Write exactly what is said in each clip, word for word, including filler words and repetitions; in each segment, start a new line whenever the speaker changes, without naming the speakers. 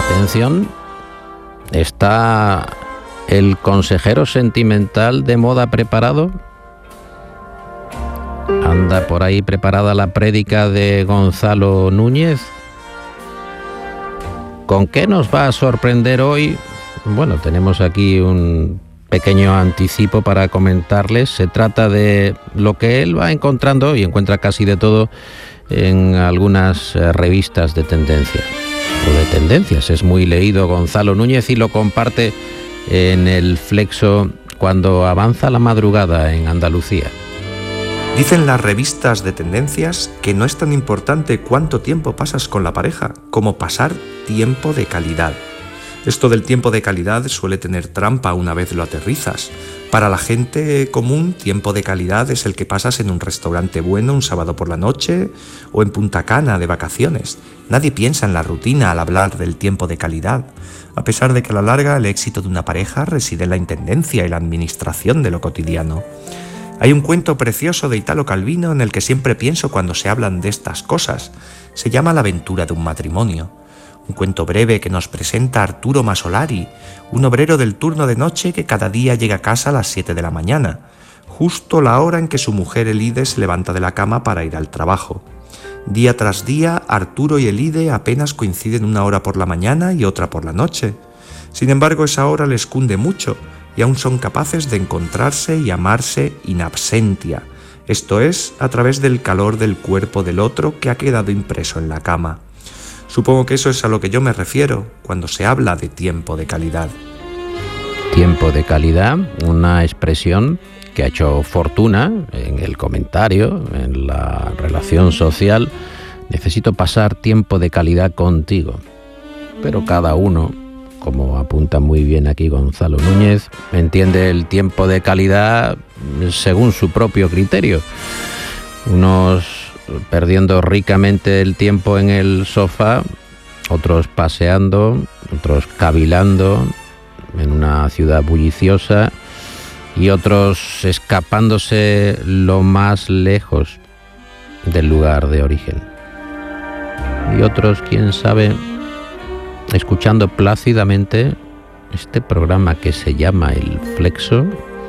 Atención, ¿está el consejero sentimental de moda preparado? ¿Anda por ahí preparada la prédica de Gonzalo Núñez? ¿Con qué nos va a sorprender hoy? Bueno, tenemos aquí un pequeño anticipo para comentarles. Se trata de lo que él va encontrando, y encuentra casi de todo, en algunas revistas de tendencias. O de tendencias, es muy leído Gonzalo Núñez y lo comparte en el Flexo cuando avanza la madrugada en Andalucía.
Dicen las revistas de tendencias que no es tan importante cuánto tiempo pasas con la pareja como pasar tiempo de calidad. Esto del tiempo de calidad suele tener trampa una vez lo aterrizas. Para la gente común, tiempo de calidad es el que pasas en un restaurante bueno un sábado por la noche o en Punta Cana de vacaciones. Nadie piensa en la rutina al hablar del tiempo de calidad, a pesar de que a la larga el éxito de una pareja reside en la intendencia y la administración de lo cotidiano. Hay un cuento precioso de Italo Calvino en el que siempre pienso cuando se hablan de estas cosas. Se llama La aventura de un matrimonio. Un cuento breve que nos presenta a Arturo Masolari, un obrero del turno de noche que cada día llega a casa a las siete de la mañana, justo la hora en que su mujer Elide se levanta de la cama para ir al trabajo. Día tras día, Arturo y Elide apenas coinciden una hora por la mañana y otra por la noche. Sin embargo, esa hora les cunde mucho y aún son capaces de encontrarse y amarse in absentia, esto es, a través del calor del cuerpo del otro que ha quedado impreso en la cama. Supongo que eso es a lo que yo me refiero cuando se habla de tiempo de calidad.
Tiempo de calidad, una expresión que ha hecho fortuna en el comentario, en la relación social. Necesito pasar tiempo de calidad contigo. Pero cada uno, como apunta muy bien aquí Gonzalo Núñez, entiende el tiempo de calidad según su propio criterio. Unos perdiendo ricamente el tiempo en el sofá, otros paseando, otros cavilando en una ciudad bulliciosa y otros escapándose lo más lejos del lugar de origen. Y otros, quién sabe, escuchando plácidamente este programa que se llama El Flexo,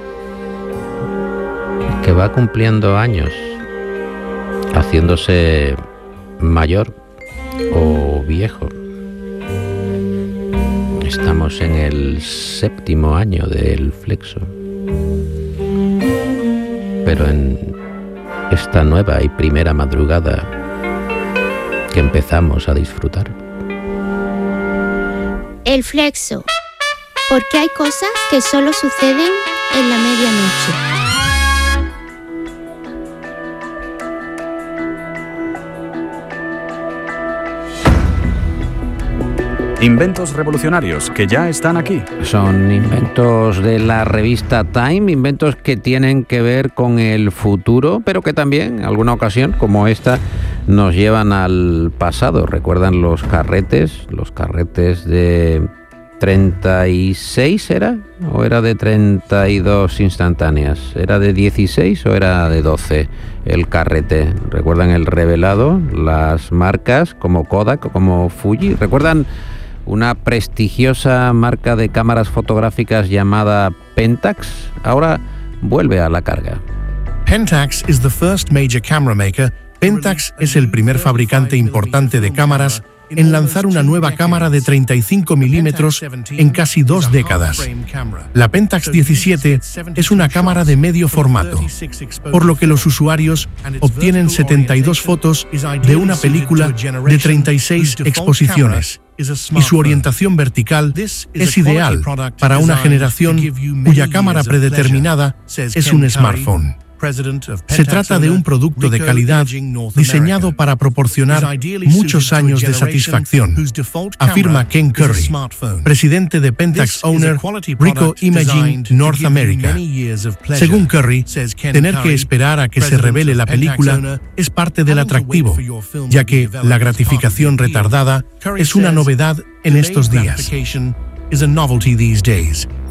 que va cumpliendo años, haciéndose mayor o viejo. Estamos en el séptimo año del Flexo, pero en esta nueva y primera madrugada que empezamos a disfrutar.
El Flexo, porque hay cosas que solo suceden en la medianoche.
Inventos revolucionarios que ya están aquí.
Son inventos de la revista Time, inventos que tienen que ver con el futuro, pero que también, en alguna ocasión, como esta, nos llevan al pasado. ¿Recuerdan los carretes? Los carretes de treinta y seis, ¿era? ¿O era de treinta y dos instantáneas? ¿Era de dieciséis o era de doce el carrete? ¿Recuerdan el revelado? Las marcas como Kodak, como Fuji. ¿Recuerdan una prestigiosa marca de cámaras fotográficas llamada Pentax? Ahora vuelve a la carga.
Pentax is the first major camera maker. Pentax es el primer fabricante importante de cámaras en lanzar una nueva cámara de treinta y cinco milímetros en casi dos décadas. La Pentax diecisiete es una cámara de medio formato, por lo que los usuarios obtienen setenta y dos fotos de una película de treinta y seis exposiciones. Y su orientación vertical es ideal para una generación cuya cámara predeterminada es un smartphone. Se trata de un producto de calidad diseñado para proporcionar muchos años de satisfacción, afirma Ken Curry, presidente de Pentax Owner Ricoh Imaging North America. Según Curry, tener que esperar a que se revele la película es parte del atractivo, ya que la gratificación retardada es una novedad en estos días.